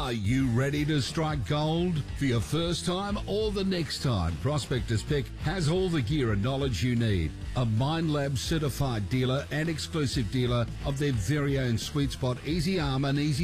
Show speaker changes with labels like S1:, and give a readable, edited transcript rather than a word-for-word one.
S1: Are you ready to strike gold? For your first time or the next time, Prospectors Pick has all the gear and knowledge you need. A Minelab certified dealer and exclusive dealer of their very own Sweet Spot Easy Arm and Easy